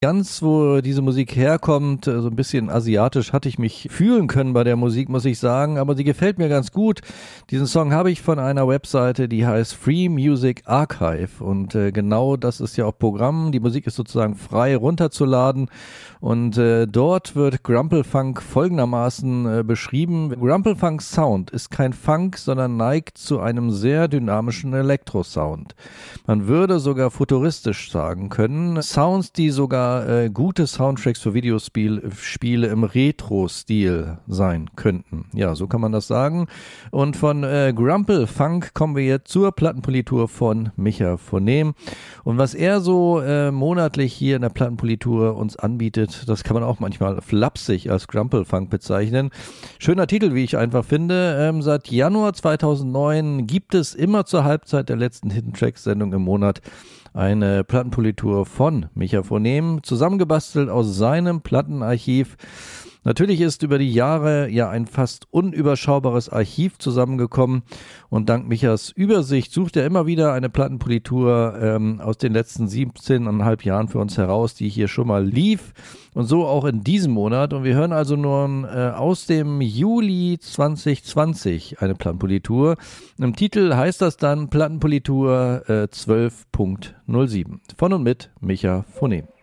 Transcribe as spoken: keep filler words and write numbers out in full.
Ganz, wo diese Musik herkommt, so ein bisschen asiatisch, hatte ich mich fühlen können bei der Musik, muss ich sagen, aber sie gefällt mir ganz gut. Diesen Song habe ich von einer Webseite, die heißt Free Music Archive und äh, genau das ist ja auch Programm. Die Musik ist sozusagen frei runterzuladen und äh, dort wird Grumpelfunk folgendermaßen äh, beschrieben. Grumpelfunk Sound ist kein Funk, sondern neigt zu einem sehr dynamischen Elektrosound. Man würde sogar futuristisch sagen können. Sounds, die sogar Äh, gute Soundtracks für Videospiele im Retro-Stil sein könnten. Ja, so kann man das sagen. Und von äh, Grumpelfunk kommen wir jetzt zur Plattenpolitur von Micha Phonem. Und was er so äh, monatlich hier in der Plattenpolitur uns anbietet, das kann man auch manchmal flapsig als Grumpelfunk bezeichnen. Schöner Titel, wie ich einfach finde. Ähm, seit Januar zweitausendneun gibt es immer zur Halbzeit der letzten Hidden Tracks-Sendung im Monat eine Plattenpolitur von Micha Phonem, zusammengebastelt aus seinem Plattenarchiv. Natürlich ist über die Jahre ja ein fast unüberschaubares Archiv zusammengekommen und dank Michas Übersicht sucht er immer wieder eine Plattenpolitur ähm, aus den letzten siebzehneinhalb Jahren für uns heraus, die hier schon mal lief und so auch in diesem Monat. Und wir hören also nun äh, aus dem Juli zwanzig zwanzig eine Plattenpolitur. Im Titel heißt das dann Plattenpolitur äh, zwölf Punkt null sieben. Von und mit Micha Phonem.